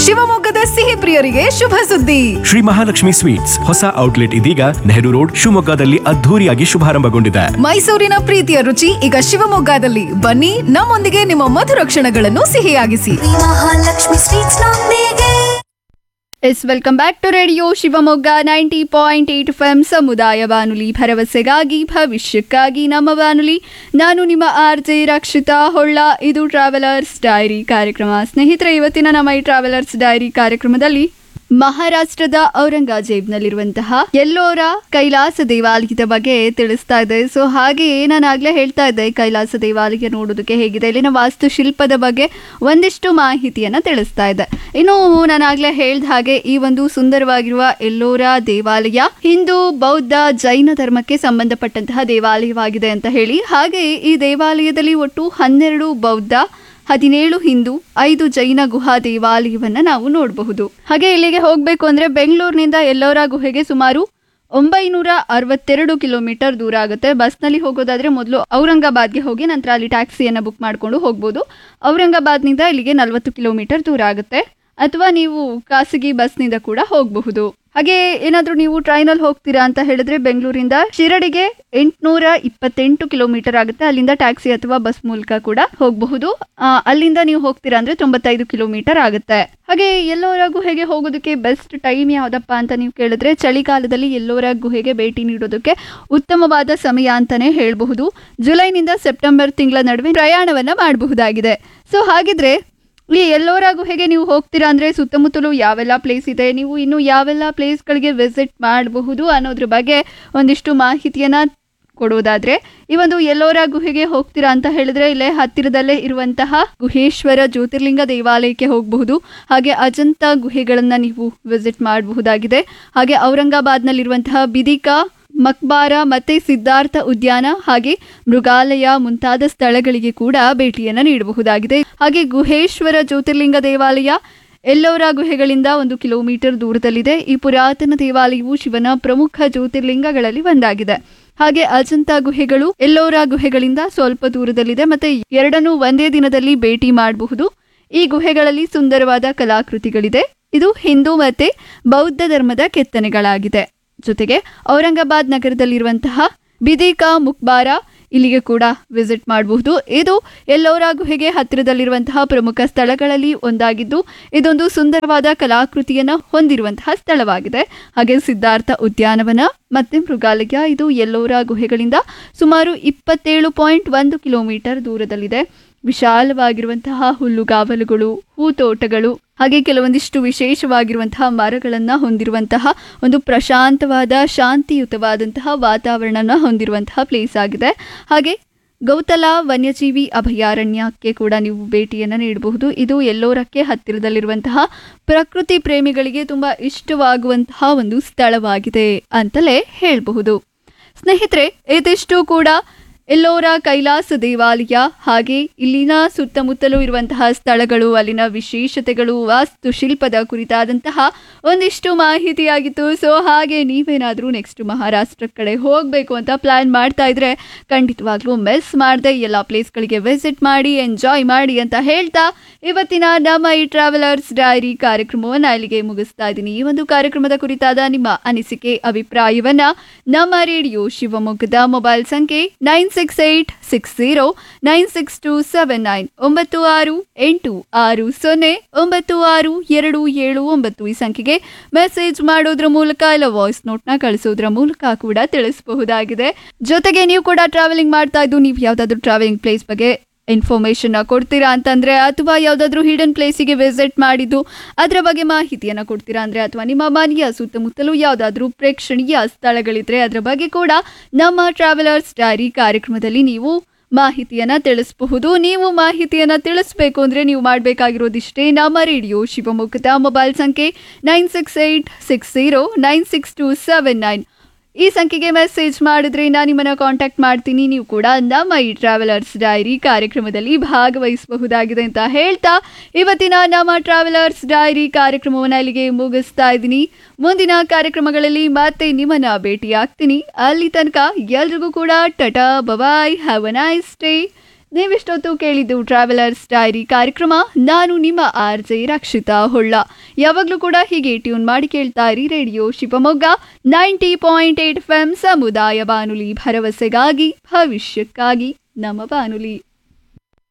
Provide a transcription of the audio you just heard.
ಶಿವಮೊಗ್ಗದ ಸಿಹಿ ಪ್ರಿಯರಿಗೆ ಶುಭ ಸುದ್ದಿ. ಶ್ರೀ ಮಹಾಲಕ್ಷ್ಮಿ ಸ್ವೀಟ್ಸ್ ಹೊಸ ಔಟ್ಲೆಟ್ ಇದೀಗ ನೆಹರು ರೋಡ್ ಶಿವಮೊಗ್ಗದಲ್ಲಿ ಅದ್ಧೂರಿಯಾಗಿ ಶುಭಾರಂಭಗೊಂಡಿದೆ. ಮೈಸೂರಿನ ಪ್ರೀತಿಯ ರುಚಿ ಈಗ ಶಿವಮೊಗ್ಗದಲ್ಲಿ. ಬನ್ನಿ, ನಮ್ಮೊಂದಿಗೆ ನಿಮ್ಮ ಮಧುರ ಕ್ಷಣಗಳನ್ನು ಸಿಹಿಯಾಗಿಸಿ. ಮಹಾಲಕ್ಷ್ಮಿ ಸ್ವೀಟ್ಸ್ ನೊಂದಿಗೆ. Welcome back to radio Shivamogga 90.8 FM ಸಮುದಾಯ ಬಾನುಲಿ, ಭರವಸೆಗಾಗಿ ಭವಿಷ್ಯಕ್ಕಾಗಿ ನಮ್ಮ ಬಾನುಲಿ. ನಾನು ನಿಮ್ಮ RJ ರಕ್ಷಿತಾ ಹೊಳ್ಳ. ಇದು ಟ್ರಾವೆಲರ್ಸ್ ಡೈರಿ ಕಾರ್ಯಕ್ರಮ. ಸ್ನೇಹಿತರೆ, ಇವತ್ತಿನ ನಮ್ಮ ಈ ಟ್ರಾವೆಲರ್ಸ್ ಡೈರಿ ಕಾರ್ಯಕ್ರಮದಲ್ಲಿ ಮಹಾರಾಷ್ಟ್ರದ ಔರಂಗಜೇಬ್ನಲ್ಲಿರುವಂತಹ ಎಲ್ಲೋರ ಕೈಲಾಸ ದೇವಾಲಯದ ಬಗ್ಗೆ ತಿಳಿಸ್ತಾ ಇದೆ. ಸೊ ಹಾಗೆಯೇ ನಾನು ಆಗ್ಲೇ ಹೇಳ್ತಾ ಇದ್ದೆ, ಕೈಲಾಸ ದೇವಾಲಯ ನೋಡೋದಕ್ಕೆ ಹೇಗಿದೆ, ಇಲ್ಲಿನ ವಾಸ್ತುಶಿಲ್ಪದ ಬಗ್ಗೆ ಒಂದಿಷ್ಟು ಮಾಹಿತಿಯನ್ನ ತಿಳಿಸ್ತಾ ಇದೆ. ಇನ್ನು ನಾನು ಆಗ್ಲೇ ಹೇಳ್ದ ಹಾಗೆ ಈ ಒಂದು ಸುಂದರವಾಗಿರುವ ಎಲ್ಲೋರ ದೇವಾಲಯ ಹಿಂದೂ, ಬೌದ್ಧ, ಜೈನ ಧರ್ಮಕ್ಕೆ ಸಂಬಂಧಪಟ್ಟಂತಹ ದೇವಾಲಯವಾಗಿದೆ ಅಂತ ಹೇಳಿ. ಹಾಗೆ ಈ ದೇವಾಲಯದಲ್ಲಿ ಒಟ್ಟು 12 ಬೌದ್ಧ, 17 ಹಿಂದೂ, 5 ಜೈನ ಗುಹಾ ದೇವಾಲಯವನ್ನ ನಾವು ನೋಡಬಹುದು. ಹಾಗೆ ಇಲ್ಲಿಗೆ ಹೋಗ್ಬೇಕು ಅಂದ್ರೆ ಬೆಂಗಳೂರಿನಿಂದ ಎಲ್ಲೋರ ಗುಹೆಗೆ ಸುಮಾರು 962 ಕಿಲೋಮೀಟರ್ ದೂರ ಆಗುತ್ತೆ. ಬಸ್ನಲ್ಲಿ ಹೋಗೋದಾದ್ರೆ ಮೊದಲು ಔರಂಗಾಬಾದ್ಗೆ ಹೋಗಿ ನಂತರ ಅಲ್ಲಿ ಟ್ಯಾಕ್ಸಿಯನ್ನ ಬುಕ್ ಮಾಡ್ಕೊಂಡು ಹೋಗ್ಬೋದು. ಔರಂಗಾಬಾದ್ನಿಂದ ಇಲ್ಲಿಗೆ 40 ಕಿಲೋಮೀಟರ್ ದೂರ ಆಗುತ್ತೆ. ಅಥವಾ ನೀವು ಖಾಸಗಿ ಬಸ್ನಿಂದ ಕೂಡ ಹೋಗಬಹುದು. ಹಾಗೆ ಏನಾದರೂ ನೀವು ಟ್ರೈನಲ್ಲಿ ಹೋಗ್ತೀರಾ ಅಂತ ಹೇಳಿದ್ರೆ ಬೆಂಗಳೂರಿಂದ ಶಿರಡಿಗೆ 828 ಕಿಲೋಮೀಟರ್ ಆಗುತ್ತೆ. ಅಲ್ಲಿಂದ ಟ್ಯಾಕ್ಸಿ ಅಥವಾ ಬಸ್ ಮೂಲಕ ಕೂಡ ಹೋಗಬಹುದು. ಅಲ್ಲಿಂದ ನೀವು ಹೋಗ್ತೀರಾ ಅಂದ್ರೆ 95 ಕಿಲೋಮೀಟರ್ ಆಗುತ್ತೆ. ಹಾಗೆ ಎಲ್ಲೋರ ಗುಹೆಗೆ ಹೋಗೋದಕ್ಕೆ ಬೆಸ್ಟ್ ಟೈಮ್ ಯಾವ್ದಪ್ಪ ಅಂತ ನೀವು ಕೇಳಿದ್ರೆ ಚಳಿಗಾಲದಲ್ಲಿ ಎಲ್ಲೋರ ಗುಹೆಗೆ ಭೇಟಿ ನೀಡೋದಕ್ಕೆ ಉತ್ತಮವಾದ ಸಮಯ ಅಂತಾನೆ ಹೇಳಬಹುದು. ಜುಲೈನಿಂದ ಸೆಪ್ಟೆಂಬರ್ ತಿಂಗಳ ನಡುವೆ ಪ್ರಯಾಣವನ್ನ ಮಾಡಬಹುದಾಗಿದೆ. ಸೊ ಹಾಗಿದ್ರೆ ಈ ಎಲ್ಲೋರ ಗುಹೆಗೆ ನೀವು ಹೋಗ್ತೀರಾ ಅಂದ್ರೆ ಸುತ್ತಮುತ್ತಲೂ ಯಾವೆಲ್ಲ ಪ್ಲೇಸ್ ಇದೆ, ನೀವು ಇನ್ನು ಯಾವೆಲ್ಲ ಪ್ಲೇಸ್ಗಳಿಗೆ ವಿಸಿಟ್ ಮಾಡಬಹುದು ಅನ್ನೋದ್ರ ಬಗ್ಗೆ ಒಂದಿಷ್ಟು ಮಾಹಿತಿಯನ್ನ ಕೊಡೋದಾದ್ರೆ, ಈ ಒಂದು ಎಲ್ಲೋರ ಗುಹೆಗೆ ಹೋಗ್ತೀರಾ ಅಂತ ಹೇಳಿದ್ರೆ ಇಲ್ಲೇ ಹತ್ತಿರದಲ್ಲೇ ಇರುವಂತಹ ಗುಹೇಶ್ವರ ಜ್ಯೋತಿರ್ಲಿಂಗ ದೇವಾಲಯಕ್ಕೆ ಹೋಗಬಹುದು. ಹಾಗೆ ಅಜಂತಾ ಗುಹೆಗಳನ್ನ ನೀವು ವಿಸಿಟ್ ಮಾಡಬಹುದಾಗಿದೆ. ಹಾಗೆ ಔರಂಗಾಬಾದ್ನಲ್ಲಿರುವಂತಹ ಬಿದಿಕಾ ಮಕ್ಬಾರ ಮತ್ತೆ ಸಿದ್ಧಾರ್ಥ ಉದ್ಯಾನ ಹಾಗೆ ಮೃಗಾಲಯ ಮುಂತಾದ ಸ್ಥಳಗಳಿಗೆ ಕೂಡ ಭೇಟಿಯನ್ನ ನೀಡಬಹುದಾಗಿದೆ. ಹಾಗೆ ಗುಹೇಶ್ವರ ಜ್ಯೋತಿರ್ಲಿಂಗ ದೇವಾಲಯ ಎಲ್ಲೋರ ಗುಹೆಗಳಿಂದ 1 ಕಿಲೋಮೀಟರ್ ದೂರದಲ್ಲಿದೆ. ಈ ಪುರಾತನ ದೇವಾಲಯವು ಶಿವನ ಪ್ರಮುಖ ಜ್ಯೋತಿರ್ಲಿಂಗಗಳಲ್ಲಿ ಒಂದಾಗಿದೆ. ಹಾಗೆ ಅಜಂತಾ ಗುಹೆಗಳು ಎಲ್ಲೋರ ಗುಹೆಗಳಿಂದ ಸ್ವಲ್ಪ ದೂರದಲ್ಲಿದೆ. ಮತ್ತೆ ಎರಡನ್ನೂ ಒಂದೇ ದಿನದಲ್ಲಿ ಭೇಟಿ ಮಾಡಬಹುದು. ಈ ಗುಹೆಗಳಲ್ಲಿ ಸುಂದರವಾದ ಕಲಾಕೃತಿಗಳಿದೆ. ಇದು ಹಿಂದೂ ಮತ್ತೆ ಬೌದ್ಧ ಧರ್ಮದ ಕೆತ್ತನೆಗಳಾಗಿದೆ. ಜೊತೆಗೆ ಔರಂಗಾಬಾದ್ ನಗರದಲ್ಲಿರುವಂತಹ ಬಿದಿಕಾ ಮುಕ್ಬಾರ ಇಲ್ಲಿಗೆ ಕೂಡ ವಿಸಿಟ್ ಮಾಡಬಹುದು. ಇದು ಎಲ್ಲೋರ ಗುಹೆಗೆ ಹತ್ತಿರದಲ್ಲಿರುವಂತಹ ಪ್ರಮುಖ ಸ್ಥಳಗಳಲ್ಲಿ ಒಂದಾಗಿದ್ದು ಇದೊಂದು ಸುಂದರವಾದ ಕಲಾಕೃತಿಯನ್ನ ಹೊಂದಿರುವಂತಹ ಸ್ಥಳವಾಗಿದೆ. ಹಾಗೆ ಸಿದ್ಧಾರ್ಥ ಉದ್ಯಾನವನ ಮತ್ತೆ ಮೃಗಾಲಯ ಇದು ಎಲ್ಲೋರ ಗುಹೆಗಳಿಂದ ಸುಮಾರು 27.1 ಕಿಲೋಮೀಟರ್ ದೂರದಲ್ಲಿದೆ. ವಿಶಾಲವಾಗಿರುವಂತಹ ಹುಲ್ಲುಗಾವಲುಗಳು, ಹೂತೋಟಗಳು ಹಾಗೆ ಕೆಲವೊಂದಿಷ್ಟು ವಿಶೇಷವಾಗಿರುವಂತಹ ಮರಗಳನ್ನ ಹೊಂದಿರುವಂತಹ ಒಂದು ಪ್ರಶಾಂತವಾದ ಶಾಂತಿಯುತವಾದಂತಹ ವಾತಾವರಣನ ಹೊಂದಿರುವಂತಹ ಪ್ಲೇಸ್ ಆಗಿದೆ. ಹಾಗೆ ಗೌತಲ ವನ್ಯಜೀವಿ ಅಭಯಾರಣ್ಯಕ್ಕೆ ಕೂಡ ನೀವು ಭೇಟಿಯನ್ನು ನೀಡಬಹುದು. ಇದು ಎಲ್ಲೋರಕ್ಕೆ ಹತ್ತಿರದಲ್ಲಿರುವಂತಹ ಪ್ರಕೃತಿ ಪ್ರೇಮಿಗಳಿಗೆ ತುಂಬಾ ಇಷ್ಟವಾಗುವಂತಹ ಒಂದು ಸ್ಥಳವಾಗಿದೆ ಅಂತಲೇ ಹೇಳಬಹುದು. ಸ್ನೇಹಿತರೆ, ಇದಿಷ್ಟು ಕೂಡ ಎಲ್ಲೋರ ಕೈಲಾಸ ದೇವಾಲಯ ಹಾಗೆ ಇಲ್ಲಿನ ಸುತ್ತಮುತ್ತಲೂ ಇರುವಂತಹ ಸ್ಥಳಗಳು, ಅಲ್ಲಿನ ವಿಶೇಷತೆಗಳು, ವಾಸ್ತುಶಿಲ್ಪದ ಕುರಿತಾದಂತಹ ಒಂದಿಷ್ಟು ಮಾಹಿತಿಯಾಗಿತ್ತು. ಸೊ ಹಾಗೆ ನೀವೇನಾದರೂ ನೆಕ್ಸ್ಟ್ ಮಹಾರಾಷ್ಟ್ರ ಕಡೆ ಹೋಗಬೇಕು ಅಂತ ಪ್ಲಾನ್ ಮಾಡ್ತಾ ಇದ್ರೆ ಖಂಡಿತವಾಗ್ಲೂ ಮಿಸ್ ಮಾಡದೆ ಎಲ್ಲ ಪ್ಲೇಸ್ಗಳಿಗೆ ವಿಸಿಟ್ ಮಾಡಿ, ಎಂಜಾಯ್ ಮಾಡಿ ಅಂತ ಹೇಳ್ತಾ ಇವತ್ತಿನ ನಮ್ಮ ಈ ಟ್ರಾವೆಲರ್ಸ್ ಡೈರಿ ಕಾರ್ಯಕ್ರಮವನ್ನು ಅಲ್ಲಿಗೆ ಮುಗಿಸ್ತಾ ಇದ್ದೀನಿ. ಈ ಒಂದು ಕಾರ್ಯಕ್ರಮದ ಕುರಿತಾದ ನಿಮ್ಮ ಅನಿಸಿಕೆ, ಅಭಿಪ್ರಾಯವನ್ನ ನಮ್ಮ ರೇಡಿಯೋ ಶಿವಮೊಗ್ಗದ ಮೊಬೈಲ್ ಸಂಖ್ಯೆ 9686096279 9686096279 ಈ ಸಂಖ್ಯೆಗೆ ಮೆಸೇಜ್ ಮಾಡೋದ್ರ ಮೂಲಕ ಇಲ್ಲ ವಾಯ್ಸ್ ನೋಟ್ನ ಕಳಿಸೋದ್ರ ಮೂಲಕ ಕೂಡ ತಿಳಿಸಬಹುದಾಗಿದೆ. ಜೊತೆಗೆ ನೀವು ಕೂಡ ಟ್ರಾವೆಲಿಂಗ್ ಮಾಡ್ತಾ ಇದ್ದು ನೀವು ಯಾವ್ದಾದ್ರು ಟ್ರಾವೆಲಿಂಗ್ ಪ್ಲೇಸ್ ಬಗ್ಗೆ ಇನ್ಫಾರ್ಮೇಶನ್ ಕೊಡ್ತೀರಾ ಅಂತಂದ್ರೆ, ಅಥವಾ ಯಾವುದಾದ್ರೂ ಹಿಡನ್ ಪ್ಲೇಸಿಗೆ ವಿಸಿಟ್ ಮಾಡಿದ್ದು ಅದರ ಬಗ್ಗೆ ಮಾಹಿತಿಯನ್ನು ಕೊಡ್ತೀರಾ ಅಂದ್ರೆ, ಅಥವಾ ನಿಮ್ಮ ಮನೆಯ ಸುತ್ತಮುತ್ತಲೂ ಯಾವುದಾದ್ರೂ ಪ್ರೇಕ್ಷಣೀಯ ಸ್ಥಳಗಳಿದ್ರೆ ಅದರ ಬಗ್ಗೆ ಕೂಡ ನಮ್ಮ ಟ್ರಾವೆಲರ್ಸ್ ಡೈರಿ ಕಾರ್ಯಕ್ರಮದಲ್ಲಿ ನೀವು ಮಾಹಿತಿಯನ್ನ ತಿಳಿಸಬಹುದು. ನೀವು ಮಾಹಿತಿಯನ್ನ ತಿಳಿಸ್ಬೇಕು ಅಂದ್ರೆ ನೀವು ಮಾಡಬೇಕಾಗಿರೋದಿಷ್ಟೇ, ನಮ್ಮ ರೇಡಿಯೋ ಶಿವಮೊಗ್ಗದ ಮೊಬೈಲ್ ಸಂಖ್ಯೆ 9686096279 ಈ ಸಂಖ್ಯೆಗೆ ಮೆಸೇಜ್ ಮಾಡಿದ್ರೆ ನಾನು ನಿಮ್ಮನ್ನ ಕಾಂಟ್ಯಾಕ್ಟ್ ಮಾಡ್ತೀನಿ. ನೀವು ಕೂಡ ನಮ್ಮ ಈ ಟ್ರಾವೆಲರ್ಸ್ ಡೈರಿ ಕಾರ್ಯಕ್ರಮದಲ್ಲಿ ಭಾಗವಹಿಸಬಹುದಾಗಿದೆ ಅಂತ ಹೇಳ್ತಾ ಇವತ್ತಿನ ನಮ್ಮ ಟ್ರಾವೆಲರ್ಸ್ ಡೈರಿ ಕಾರ್ಯಕ್ರಮವನ್ನು ಇಲ್ಲಿಗೆ ಮುಗಿಸ್ತಾ ಇದ್ದೀನಿ. ಮುಂದಿನ ಕಾರ್ಯಕ್ರಮಗಳಲ್ಲಿ ಮತ್ತೆ ನಿಮ್ಮನ್ನ ಭೇಟಿ ಆಗ್ತೀನಿ. ಅಲ್ಲಿ ತನಕ ಎಲ್ರಿಗೂ ಕೂಡ ta-ta, bye, have a nice day. ನೀವಿಷ್ಟೊತ್ತು ಕೇಳಿದ್ದು ಟ್ರಾವೆಲರ್ಸ್ ಡೈರಿ ಕಾರ್ಯಕ್ರಮ. ನಾನು ನಿಮ್ಮ RJ ರಕ್ಷಿತಾ ಹೊಳ್ಳ. ಯಾವಾಗಲೂ ಕೂಡ ಹೀಗೆ ಟ್ಯೂನ್ ಮಾಡಿ ಕೇಳ್ತಾ ಇರಿ ರೇಡಿಯೋ ಶಿವಮೊಗ್ಗ 90.8 FM ಸಮುದಾಯ ಬಾನುಲಿ, ಭರವಸೆಗಾಗಿ ಭವಿಷ್ಯಕ್ಕಾಗಿ ನಮ್ಮ ಬಾನುಲಿ.